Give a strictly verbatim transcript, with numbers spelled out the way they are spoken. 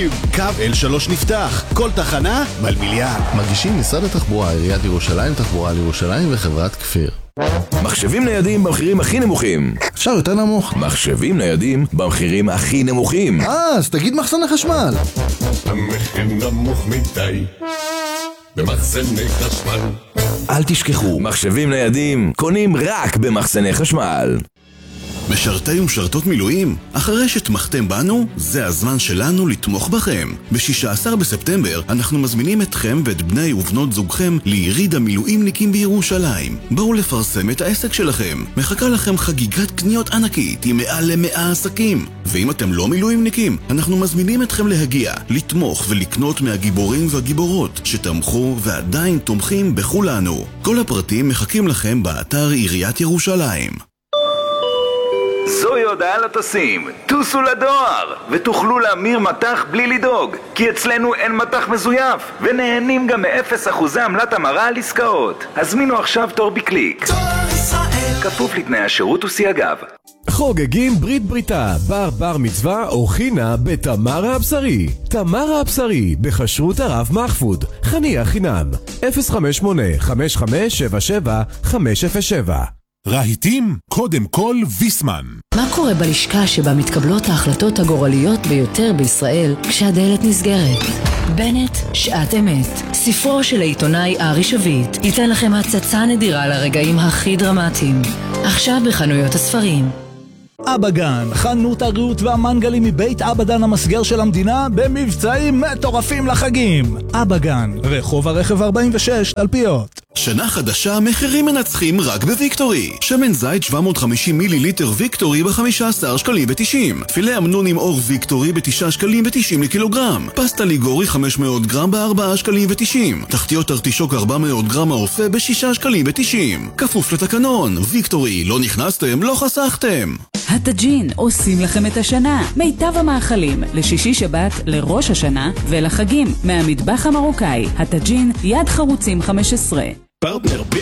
מילואים. קו אל שלוש נפתח, כל תחנה מלמיליאן. מגישים משרד התחבורה, עיריית ירושלים, תחבורה לירושלים וחברת כפיר. מחשבים ניידים במחירים הכי נמוכים. אפשר יותר נמוך? מחשבים ניידים במחירים הכי נמוכים. אה, אז תגיד מחסני חשמל. המחיר נמוך מדי במחסני חשמל. אל תשכחו, מחשבים ניידים קונים רק במחסני חשמל. משרתי ומשרתות מילואים, אחרי שתמכתם בנו, זה הזמן שלנו לתמוך בכם. ב-שישה עשר בספטמבר אנחנו מזמינים אתכם ואת בני ובנות זוגכם ליריד המילואימניקים בירושלים. בואו לפרסם את העסק שלכם. מחכה לכם חגיגת קניות ענקית עם מעל למאה עסקים. ואם אתם לא מילואימניקים, אנחנו מזמינים אתכם להגיע, לתמוך ולקנות מהגיבורים והגיבורות שתמכו ועדיין תומכים בכולנו. כל הפרטים מחכים לכם באתר עיריית ירושלים. זוהי הודעה לטסים, טוסו לדואר ותוכלו להמיר מטח בלי לדאוג, כי אצלנו אין מטח מזויף ונהנים גם מ-אפס אחוזי עמלת המרה על עסקאות. הזמינו עכשיו תור בקליק, כפוף לתנאי השירות וסייגיו. חוגגים ברית בריתה, בר בר מצווה או חינה בתמרה הבשרי. תמרה הבשרי בכשרות הרב מחפוד, חניה חינם אפס חמש שמונה חמש חמש שבע שבע חמש אפס שבע. רהיטים, קודם כל ויסמן. מה קורה בלשכה שבה מתקבלות ההחלטות הגורליות ביותר בישראל כשהדלת נסגרת? בנט, שעת אמת. ספרו של העיתונאי ארי שביט ייתן לכם הצצה נדירה לרגעים הכי דרמטיים. עכשיו בחנויות הספרים. אבא גן, חנות הריהוט והמנגלים מבית אבא דן המסגר של המדינה במבצעים מטורפים לחגים. אבא גן, רחוב הרכב ארבעים ושש, תלפיות. שנה חדשה, מחירים מנצחים רק בוויקטורי. שמן זית שבע מאות וחמישים מיליליטר ויקטורי ב-חמישה עשר שקלים ו-תשעים. פילה אמנון עם אור ויקטורי ב-תשעה שקלים ו-תשעים לקילוגרם. פסטה ליגורי חמש מאות גרם ב-ארבעה שקלים ו-תשעים. תחתיות ארטישוק ארבע מאות גרם האופה ב-שישה שקלים ו-תשעים. כפוף לתקנון. ויקטורי, לא נכנסתם, לא חסכתם. הטאג'ין עושים לכם את השנה. מיטב המאכלים לשישי שבת, לראש השנה ולחגים מהמטבח המרוקאי. הטאג'ין, יד חרוצים חמש עשרה. פרטנר